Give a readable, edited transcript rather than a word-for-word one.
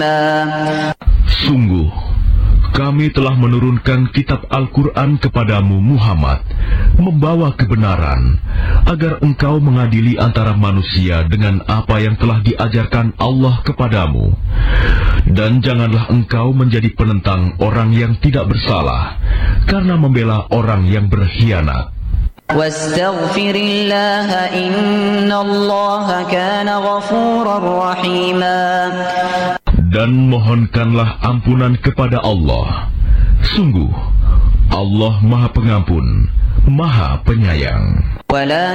Sungguh, kami telah menurunkan kitab Al-Quran kepadamu Muhammad, membawa kebenaran, agar engkau mengadili antara manusia dengan apa yang telah diajarkan Allah kepadamu. Dan janganlah engkau menjadi penentang orang yang tidak bersalah, karena membela orang yang berkhianat. Wastaghfirillaha innallaha kana ghafurar rahima. Dan mohonkanlah ampunan kepada Allah. Sungguh, Allah Maha Pengampun, Maha Penyayang.